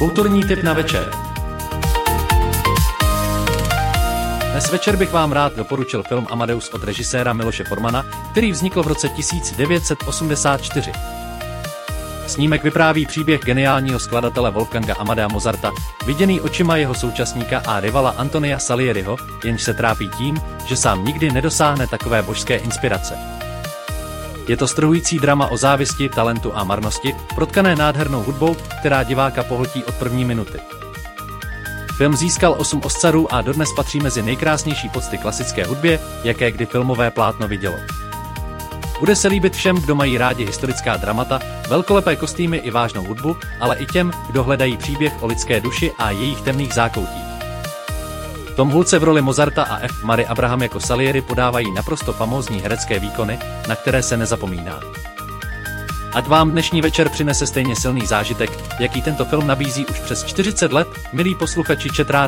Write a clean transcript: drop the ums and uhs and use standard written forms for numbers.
Kulturní tip na večer. Dnes večer bych vám rád doporučil film Amadeus od režiséra Miloše Formana, který vznikl v roce 1984. Snímek vypráví příběh geniálního skladatele Wolfganga Amadea Mozarta, viděný očima jeho současníka a rivala Antonia Salieriho, jenž se trápí tím, že sám nikdy nedosáhne takové božské inspirace. Je to strhující drama o závisti, talentu a marnosti, protkané nádhernou hudbou, která diváka pohltí od první minuty. Film získal 8 Oscarů a dodnes patří mezi nejkrásnější pocty klasické hudbě, jaké kdy filmové plátno vidělo. Bude se líbit všem, kdo mají rádi historická dramata, velkolepé kostýmy i vážnou hudbu, ale i těm, kdo hledají příběh o lidské duši a jejich temných zákoutích. Tom Hulce v roli Mozarta a F. Mary Abraham jako Salieri podávají naprosto famózní herecké výkony, na které se nezapomíná. Ať vám dnešní večer přinese stejně silný zážitek, jaký tento film nabízí už přes 40 let, milí posluchači Chat Rádia.